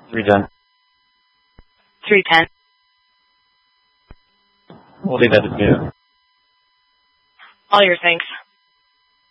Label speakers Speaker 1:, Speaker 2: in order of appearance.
Speaker 1: 310.
Speaker 2: 310.
Speaker 1: We'll leave that at 2.
Speaker 2: All your thanks.